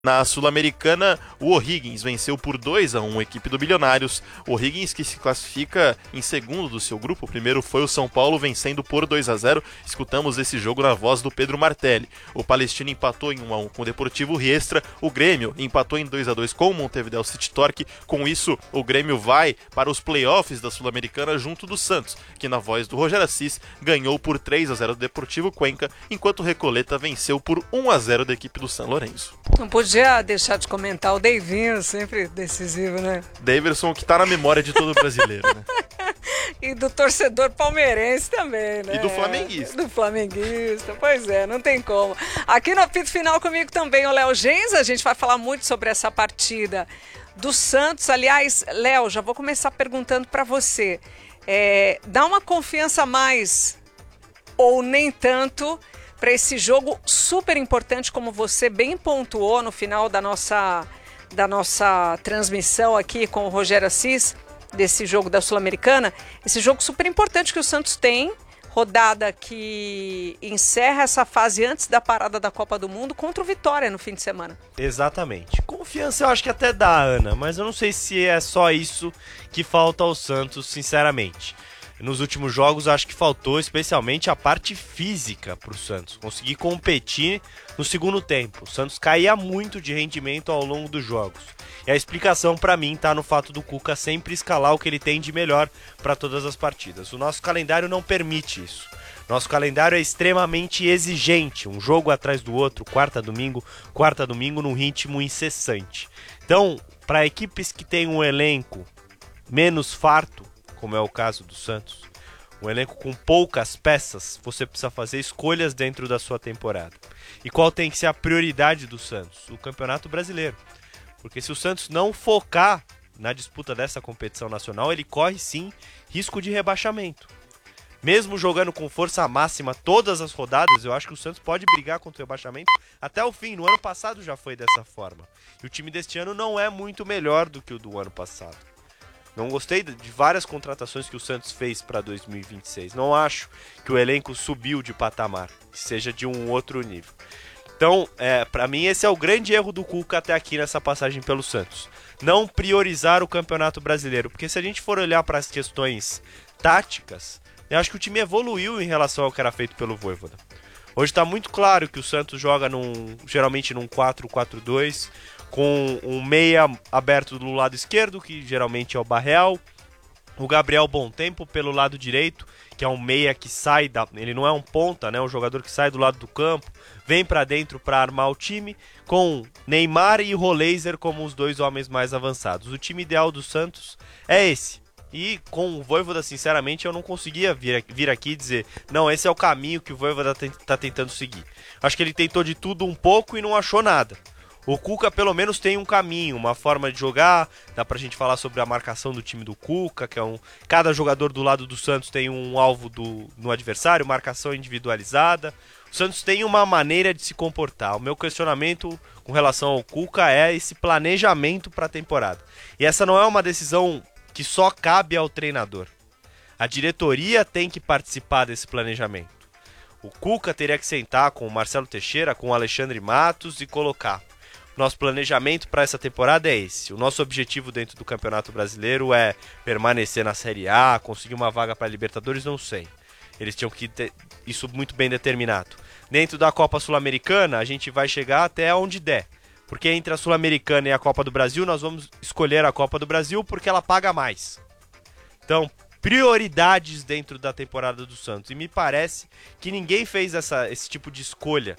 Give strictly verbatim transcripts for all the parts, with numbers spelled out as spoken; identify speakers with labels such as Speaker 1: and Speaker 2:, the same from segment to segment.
Speaker 1: Na Sul-Americana, o O'Higgins venceu por dois a um a equipe do Milionários. O O'Higgins que se classifica em segundo do seu grupo. O primeiro foi o São Paulo vencendo por dois a zero. Escutamos esse jogo na voz do Pedro Martelli. O Palestino empatou em um a um com o Deportivo Riestra. O Grêmio empatou em dois a dois com o Montevideo City Torque. Com isso, o Grêmio vai para os playoffs da Sul-Americana junto do Santos, que na voz do Rogério Assis ganhou por três a zero do Deportivo Cuenca, enquanto o Recoleta venceu por um a zero da equipe do São Lourenço.
Speaker 2: Não podia deixar de comentar o Deivinho, sempre decisivo, né?
Speaker 1: Daverson, que tá na memória de todo brasileiro, né?
Speaker 2: E do torcedor palmeirense também, né?
Speaker 1: E do flamenguista.
Speaker 2: Do flamenguista, pois é, não tem como. Aqui no apito final comigo também o Léo Gens, a gente vai falar muito sobre essa partida do Santos. Aliás, Léo, já vou começar perguntando para você. É, dá uma confiança a mais ou nem tanto para esse jogo super importante, como você bem pontuou no final da nossa, da nossa transmissão aqui com o Rogério Assis, desse jogo da Sul-Americana, esse jogo super importante que o Santos tem, rodada que encerra essa fase antes da parada da Copa do Mundo contra o Vitória no fim de semana.
Speaker 3: Exatamente. Confiança eu acho que até dá, Ana, mas eu não sei se é só isso que falta ao Santos, sinceramente. Nos últimos jogos, acho que faltou especialmente a parte física para o Santos. Conseguir competir no segundo tempo. O Santos caía muito de rendimento ao longo dos jogos. E a explicação para mim está no fato do Cuca sempre escalar o que ele tem de melhor para todas as partidas. O nosso calendário não permite isso. Nosso calendário é extremamente exigente. Um jogo atrás do outro, quarta domingo, quarta domingo, num ritmo incessante. Então, para equipes que têm um elenco menos farto, como é o caso do Santos, um elenco com poucas peças, você precisa fazer escolhas dentro da sua temporada. E qual tem que ser a prioridade do Santos? O Campeonato Brasileiro. Porque se o Santos não focar na disputa dessa competição nacional, ele corre sim risco de rebaixamento. Mesmo jogando com força máxima todas as rodadas, eu acho que o Santos pode brigar contra o rebaixamento até o fim. No ano passado já foi dessa forma. E o time deste ano não é muito melhor do que o do ano passado. Não gostei de várias contratações que o Santos fez para dois mil e vinte e seis. Não acho que o elenco subiu de patamar, que seja de um outro nível. Então, é, para mim, esse é o grande erro do Cuca até aqui nessa passagem pelo Santos. Não priorizar o Campeonato Brasileiro. Porque se a gente for olhar para as questões táticas, eu acho que o time evoluiu em relação ao que era feito pelo Vojvoda. Hoje está muito claro que o Santos joga num, geralmente num quatro quatro dois, com um meia aberto do lado esquerdo, que geralmente é o Barreal, o Gabriel Bontempo pelo lado direito, que é um meia que sai, da, ele não é um ponta, né, um jogador que sai do lado do campo, vem para dentro para armar o time, com Neymar e Roleiser como os dois homens mais avançados. O time ideal do Santos é esse. E com o Vojvoda, sinceramente, eu não conseguia vir, vir aqui e dizer, não, esse é o caminho que o Vojvoda está tentando seguir. Acho que ele tentou de tudo um pouco e não achou nada. O Cuca pelo menos tem um caminho, uma forma de jogar, dá pra gente falar sobre a marcação do time do Cuca, que é um... Cada jogador do lado do Santos tem um alvo do, no adversário, marcação individualizada. O Santos tem uma maneira de se comportar. O meu questionamento com relação ao Cuca é esse planejamento para a temporada. E essa não é uma decisão que só cabe ao treinador. A diretoria tem que participar desse planejamento. O Cuca teria que sentar com o Marcelo Teixeira, com o Alexandre Matos e colocar: nosso planejamento para essa temporada é esse. O nosso objetivo dentro do Campeonato Brasileiro é permanecer na Série A, conseguir uma vaga para a Libertadores, não sei. Eles tinham que ter isso muito bem determinado. Dentro da Copa Sul-Americana, a gente vai chegar até onde der. Porque entre a Sul-Americana e a Copa do Brasil, nós vamos escolher a Copa do Brasil porque ela paga mais. Então, prioridades dentro da temporada do Santos. E me parece que ninguém fez essa, esse tipo de escolha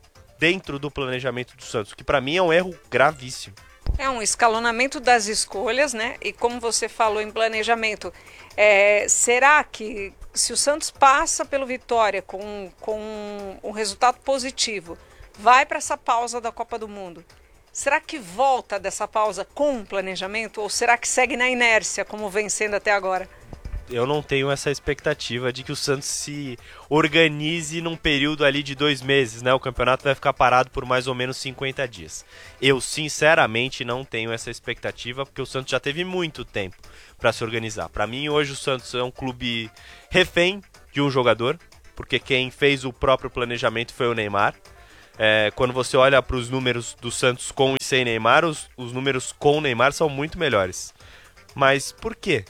Speaker 3: dentro do planejamento do Santos, que para mim é um erro gravíssimo.
Speaker 2: É um escalonamento das escolhas, né? E como você falou em planejamento, é, será que se o Santos passa pelo Vitória com, com um resultado positivo, vai para essa pausa da Copa do Mundo, será que volta dessa pausa com um planejamento ou será que segue na inércia, como vem sendo até agora?
Speaker 3: Eu não tenho essa expectativa de que o Santos se organize num período ali de dois meses, né? O campeonato vai ficar parado por mais ou menos cinquenta dias. Eu, sinceramente, não tenho essa expectativa, porque o Santos já teve muito tempo para se organizar. Para mim, hoje o Santos é um clube refém de um jogador, porque quem fez o próprio planejamento foi o Neymar. É, quando você olha para os números do Santos com e sem Neymar, os, os números com o Neymar são muito melhores. Mas por quê?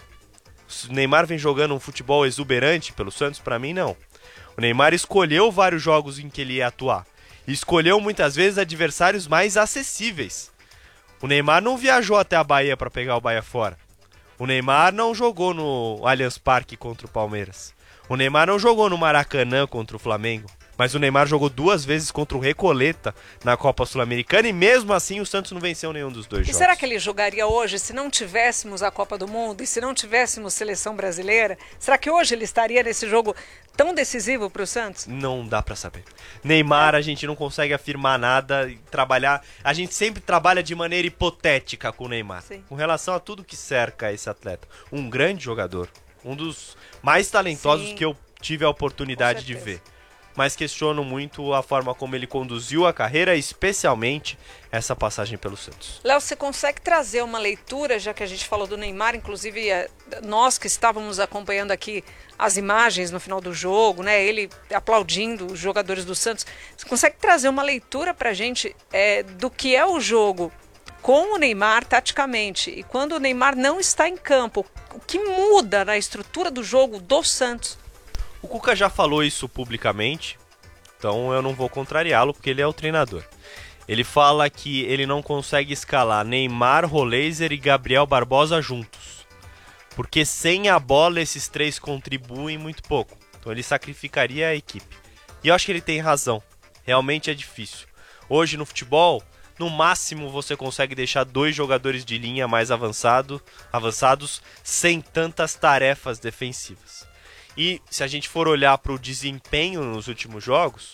Speaker 3: O Neymar vem jogando um futebol exuberante pelo Santos? Para mim, não. O Neymar escolheu vários jogos em que ele ia atuar. E escolheu muitas vezes adversários mais acessíveis. O Neymar não viajou até a Bahia para pegar o Bahia fora. O Neymar não jogou no Allianz Parque contra o Palmeiras. O Neymar não jogou no Maracanã contra o Flamengo. Mas o Neymar jogou duas vezes contra o Recoleta na Copa Sul-Americana e mesmo assim o Santos não venceu nenhum dos dois
Speaker 2: e
Speaker 3: jogos.
Speaker 2: E será que ele jogaria hoje se não tivéssemos a Copa do Mundo e se não tivéssemos seleção brasileira? Será que hoje ele estaria nesse jogo tão decisivo para o Santos?
Speaker 3: Não dá pra saber. Neymar, a gente não consegue afirmar nada e trabalhar. A gente sempre trabalha de maneira hipotética com o Neymar.
Speaker 2: Sim.
Speaker 3: Com relação a tudo que cerca esse atleta. Um grande jogador. Um dos mais talentosos
Speaker 2: Sim.
Speaker 3: que eu tive a oportunidade de ver. Mas questiono muito a forma como ele conduziu a carreira, especialmente essa passagem pelo Santos.
Speaker 2: Léo, você consegue trazer uma leitura, já que a gente falou do Neymar, inclusive nós que estávamos acompanhando aqui as imagens no final do jogo, né? Ele aplaudindo os jogadores do Santos. Você consegue trazer uma leitura pra gente é, do que é o jogo com o Neymar taticamente e quando o Neymar não está em campo, o que muda na estrutura do jogo do Santos?
Speaker 3: O Cuca já falou isso publicamente, então eu não vou contrariá-lo porque ele é o treinador. Ele fala que ele não consegue escalar Neymar, Roleiser e Gabriel Barbosa juntos, porque sem a bola esses três contribuem muito pouco, então ele sacrificaria a equipe. E eu acho que ele tem razão, realmente é difícil. Hoje no futebol, no máximo você consegue deixar dois jogadores de linha mais avançado, avançados sem tantas tarefas defensivas. E se a gente for olhar para o desempenho nos últimos jogos,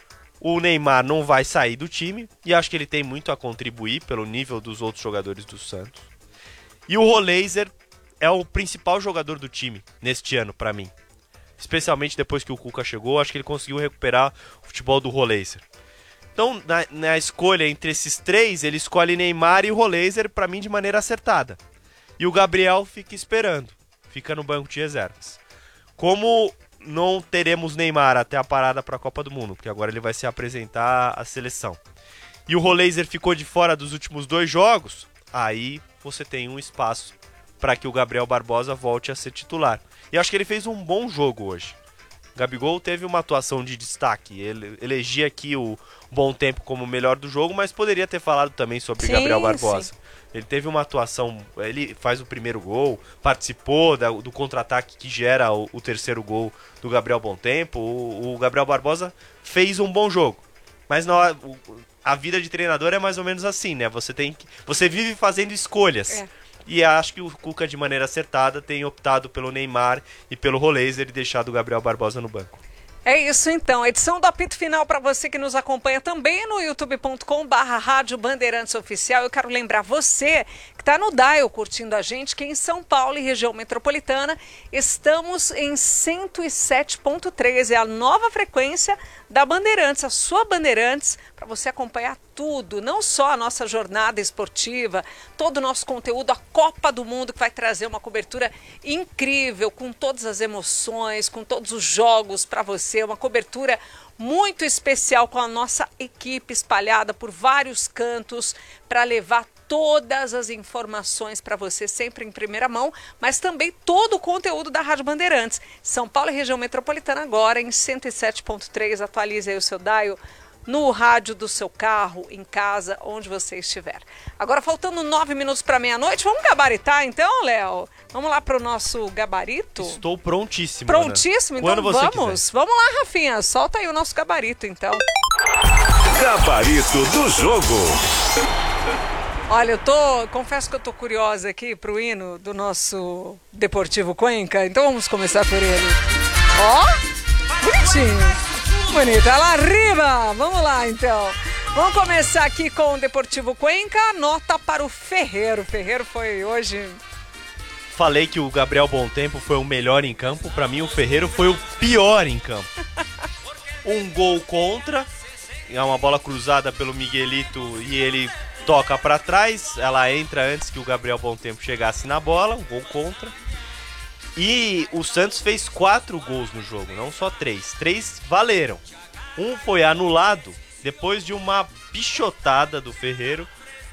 Speaker 3: o Neymar não vai sair do time e acho que ele tem muito a contribuir pelo nível dos outros jogadores do Santos. E o Roleiser é o principal jogador do time neste ano para mim. Especialmente depois que o Cuca chegou, acho que ele conseguiu recuperar o futebol do Roleiser. Então, na, na escolha entre esses três, ele escolhe Neymar e Roleiser para mim de maneira acertada. E o Gabriel fica esperando, fica no banco de reservas. Como não teremos Neymar até a parada para a Copa do Mundo, porque agora ele vai se apresentar à seleção, e o Roleiser ficou de fora dos últimos dois jogos, aí você tem um espaço para que o Gabriel Barbosa volte a ser titular. E acho que ele fez um bom jogo hoje. Gabigol teve uma atuação de destaque, ele elegia aqui o Bom Tempo como o melhor do jogo, mas poderia ter falado também sobre
Speaker 2: sim,
Speaker 3: Gabriel Barbosa.
Speaker 2: Sim.
Speaker 3: Ele teve uma atuação, ele faz o primeiro gol, participou da, do contra-ataque que gera o, o terceiro gol do Gabriel Bom Tempo. O, o Gabriel Barbosa fez um bom jogo. Mas não, o, a vida de treinador é mais ou menos assim, né? Você, tem que, você vive fazendo escolhas. É. E acho que o Cuca, de maneira acertada, tem optado pelo Neymar e pelo Roleiser e deixado o Gabriel Barbosa no banco.
Speaker 2: É isso então, a edição do apito final para você que nos acompanha também no youtube ponto com barra Rádio Bandeirantes Oficial. Eu quero lembrar você que está no Dial curtindo a gente, que em São Paulo e região metropolitana estamos em cento e sete ponto três, é a nova frequência da Bandeirantes, a sua Bandeirantes, para você acompanhar tudo, não só a nossa jornada esportiva, todo o nosso conteúdo, a Copa do Mundo, que vai trazer uma cobertura incrível, com todas as emoções, com todos os jogos para você, uma cobertura muito especial com a nossa equipe espalhada por vários cantos para levar todas as informações para você sempre em primeira mão, mas também todo o conteúdo da Rádio Bandeirantes. São Paulo e região metropolitana agora em cento e sete ponto três, atualize aí o seu dial no rádio do seu carro, em casa, onde você estiver. Agora faltando nove minutos para meia-noite, vamos gabaritar então, Léo? Vamos lá para o nosso gabarito?
Speaker 3: Estou prontíssimo.
Speaker 2: Prontíssimo?
Speaker 3: Ana.
Speaker 2: Então
Speaker 3: Quando você
Speaker 2: vamos.
Speaker 3: quiser.
Speaker 2: Vamos lá, Rafinha, solta aí o nosso gabarito então.
Speaker 4: Gabarito do jogo.
Speaker 2: Olha, eu tô, confesso que eu tô curiosa aqui pro hino do nosso Deportivo Cuenca, então vamos começar por ele. Ó, bonitinho. Bonito, lá arriba! Vamos lá, então. Vamos começar aqui com o Deportivo Cuenca. Nota para o Ferreiro. O Ferreiro foi hoje...
Speaker 3: Falei que o Gabriel Bom Tempo foi o melhor em campo. Para mim, o Ferreiro foi o pior em campo. Um gol contra. É uma bola cruzada pelo Miguelito e ele toca para trás. Ela entra antes que o Gabriel Bom Tempo chegasse na bola. Um gol contra. E o Santos fez quatro gols no jogo, não só três. Três valeram. Um foi anulado Depois de uma pichotada do Ferreiro,